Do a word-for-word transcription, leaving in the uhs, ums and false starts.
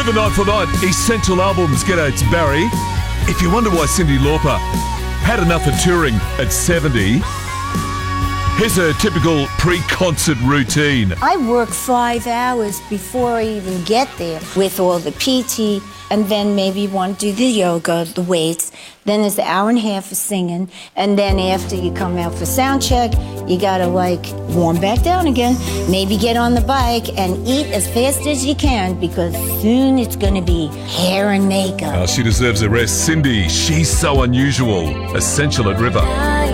River Night for Night, Essential Albums. G'day, it's Barry. If you wonder why Cyndi Lauper had enough of touring at seventy, here's a typical pre-concert routine. I work five hours before I even get there with all the P T, and then maybe want to do the yoga, the weights. Then there's an hour and a half of singing, and then after you come out for sound check, you gotta like warm back down again. Maybe get on the bike and eat as fast as you can, because soon it's gonna be hair and makeup. Oh, she deserves a rest. Cyndi, she's so unusual. Essential at River.